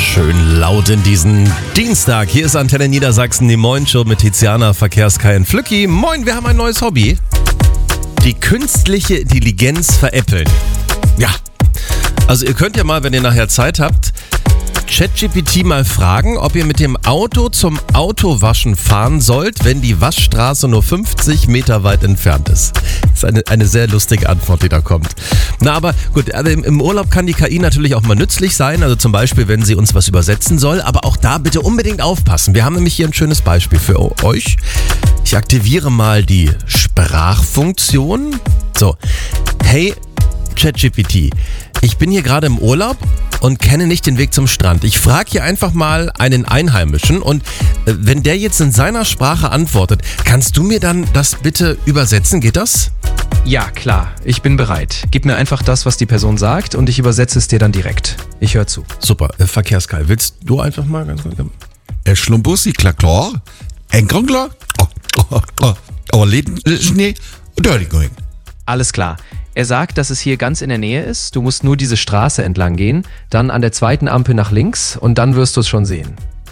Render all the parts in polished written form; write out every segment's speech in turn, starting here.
Schön laut in diesen Dienstag. Hier ist Antenne Niedersachsen, die Moin-Show mit Tiziana, Verkehrskai und Flücki. Moin, wir haben ein neues Hobby. Die künstliche Intelligenz veräppeln. Ja, also ihr könnt ja mal, wenn ihr nachher Zeit habt, ChatGPT mal fragen, ob ihr mit dem Auto zum Autowaschen fahren sollt, wenn die Waschstraße nur 50 Meter weit entfernt ist. Das ist eine sehr lustige Antwort, die da kommt. Na, aber gut, im Urlaub kann die KI natürlich auch mal nützlich sein, also zum Beispiel, wenn sie uns was übersetzen soll, aber auch da bitte unbedingt aufpassen. Wir haben nämlich hier ein schönes Beispiel für euch. Ich aktiviere mal die Sprachfunktion. So, hey ChatGPT, ich bin hier gerade im Urlaub und kenne nicht den Weg zum Strand. Ich frage hier einfach mal einen Einheimischen und wenn der jetzt in seiner Sprache antwortet, kannst du mir dann das bitte übersetzen? Geht das? Ja, klar. Ich bin bereit. Gib mir einfach das, was die Person sagt und ich übersetze es dir dann direkt. Ich höre zu. Super. Verkehrskai, willst du einfach mal ganz kurz? Schlumbussi, klar. Engrongler. Aber Leden, Schnee, Dörlingoing. Alles klar. Er sagt, dass es hier ganz in der Nähe ist. Du musst nur diese Straße entlang gehen, dann an der zweiten Ampel nach links und dann wirst du es schon sehen.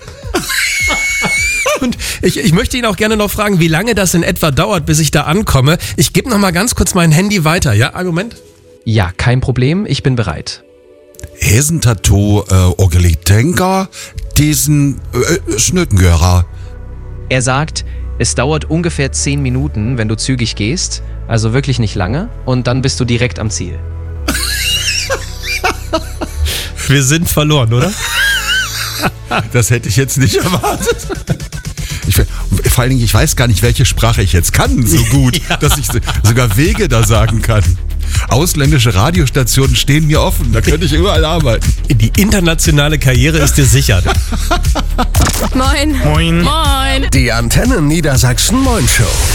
Und ich möchte ihn auch gerne noch fragen, wie lange das in etwa dauert, bis ich da ankomme. Ich gebe noch mal ganz kurz mein Handy weiter, ja? Einen Moment. Ja, kein Problem. Ich bin bereit. Hesentato, Orgelitenka, diesen Schnötengörer. Er sagt, es dauert ungefähr 10 Minuten, wenn du zügig gehst. Also wirklich nicht lange. Und dann bist du direkt am Ziel. Wir sind verloren, oder? Das hätte ich jetzt nicht erwartet. Vor allen Dingen, ich weiß gar nicht, welche Sprache ich jetzt kann so gut, ja, dass ich sogar Wege da sagen kann. Ausländische Radiostationen stehen mir offen, da könnte ich überall arbeiten. Die internationale Karriere ist dir sicher. Moin. Moin. Moin. Die Antenne Niedersachsen Moin Show.